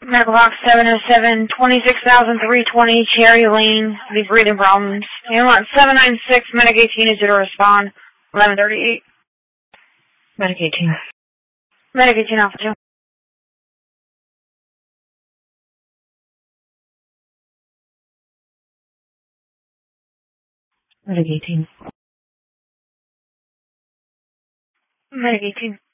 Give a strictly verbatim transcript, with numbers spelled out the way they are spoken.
Medical box seven oh seven, twenty-six thousand three hundred twenty Cherry Lane, the breathing problems. Ambulance seven nine six, Medic eighteen is due to respond, eleven thirty-eight. Medic eighteen. Medic eighteen Alpha two. Medic eighteen. Medic eighteen.